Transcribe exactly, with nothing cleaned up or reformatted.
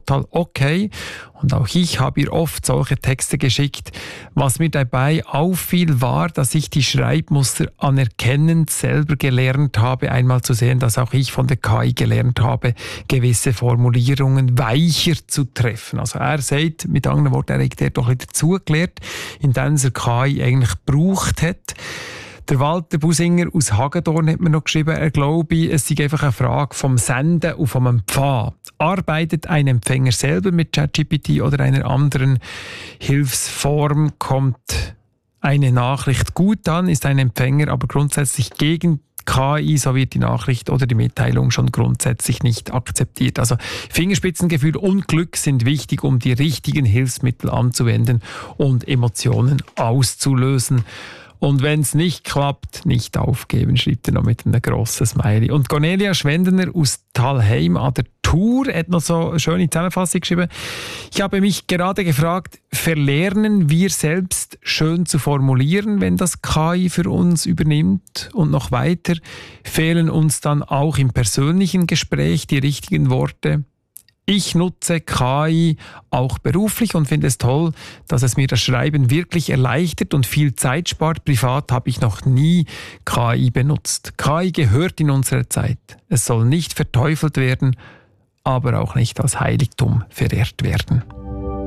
total okay. Und auch ich habe ihr oft solche Texte geschickt. Was mir dabei auffiel, war, dass ich die Schreibmuster anerkennend selber gelernt habe, einmal zu sehen, dass auch ich von der K I gelernt habe, gewisse Formulierungen weicher zu treffen. Also er sagt, mit anderen Worten, er hat er doch wieder zugelernt, indem er K I eigentlich gebraucht hat. Der Walter Businger aus Hagedorn hat mir noch geschrieben, er glaube, es sei einfach eine Frage vom Senden und vom Empfangen. Arbeitet ein Empfänger selber mit ChatGPT oder einer anderen Hilfsform, kommt eine Nachricht gut an, ist ein Empfänger aber grundsätzlich gegen K I, so wird die Nachricht oder die Mitteilung schon grundsätzlich nicht akzeptiert. Also Fingerspitzengefühl und Glück sind wichtig, um die richtigen Hilfsmittel anzuwenden und Emotionen auszulösen. Und wenn es nicht klappt, nicht aufgeben, schreibt er noch mit einem grossen Smiley. Und Cornelia Schwendener aus Thalheim an der Tour hat noch so eine schöne Zusammenfassung geschrieben. Ich habe mich gerade gefragt, verlernen wir selbst schön zu formulieren, wenn das K I für uns übernimmt? Und noch weiter, fehlen uns dann auch im persönlichen Gespräch die richtigen Worte? Ich nutze K I auch beruflich und finde es toll, dass es mir das Schreiben wirklich erleichtert und viel Zeit spart. Privat habe ich noch nie K I benutzt. K I gehört in unsere Zeit. Es soll nicht verteufelt werden, aber auch nicht als Heiligtum verehrt werden.